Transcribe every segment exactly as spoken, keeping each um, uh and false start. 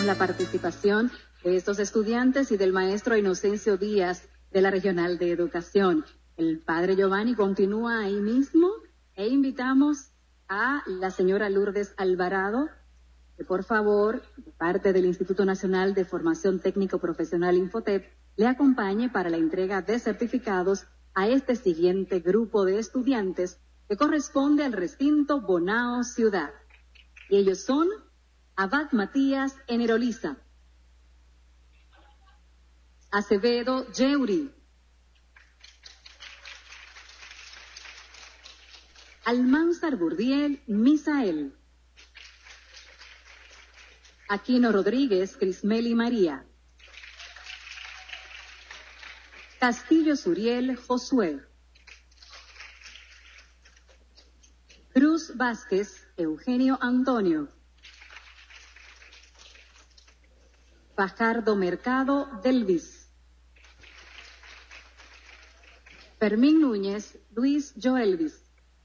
con la participación de estos estudiantes y del maestro Inocencio Díaz de la Regional de Educación. El padre Giovanni continúa ahí mismo e invitamos a la señora Lourdes Alvarado, que por favor, de parte del Instituto Nacional de Formación Técnico Profesional Infotep, le acompañe para la entrega de certificados a este siguiente grupo de estudiantes que corresponde al recinto Bonao Ciudad. Y ellos son Abad Matías Eneroliza, Acevedo Yeuri, Almanzar Burdiel Misael, Aquino Rodríguez Crismeli María, Castillo Suriel Josué, Cruz Vázquez Eugenio Antonio, Fajardo Mercado Delvis, Fermín Núñez Luis Joelvis,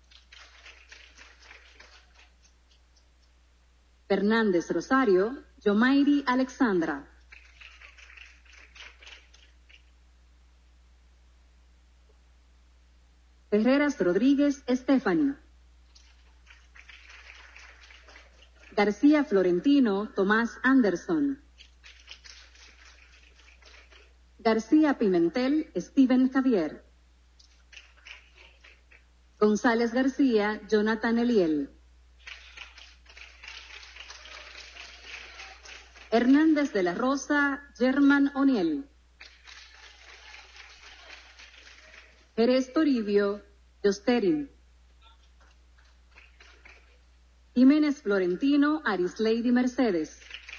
Fernández Rosario Yomairi Alexandra, Ferreras Rodríguez Stephanie, García Florentino Tomás Anderson, García Pimentel Steven Javier, González García Jonathan Eliel, Hernández de la Rosa Germán Oniel, Jerez Toribio Yosterin, Jiménez Florentino Arisleidy Mercedes,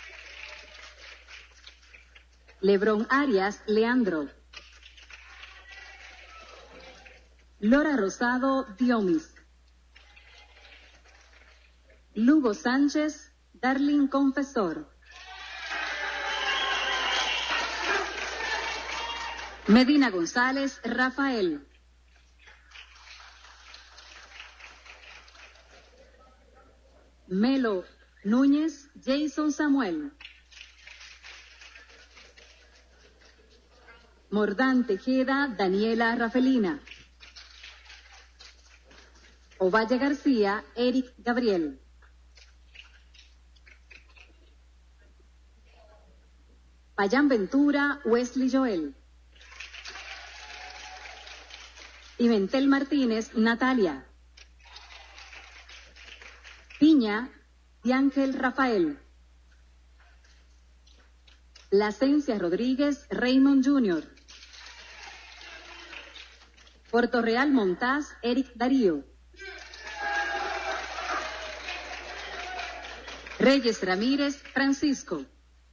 Lebrón Arias Leandro, Lora Rosado Diomis, Lugo Sánchez Darling Confesor, Medina González Rafael, Melo Núñez Jason Samuel, Mordán Tejeda Daniela Rafelina, Ovalle García Eric Gabriel, Payán Ventura Wesley Joel, Pimentel Martínez Natalia, Piña Diángel Rafael, Plasencia Rodríguez Raymond junior, Portorreal Montaz Eric Darío, Reyes Ramírez Francisco,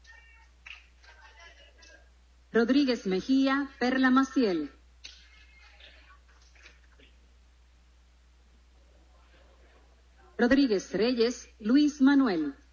Rodríguez Mejía Perla Maciel, Rodríguez Reyes Luis Manuel,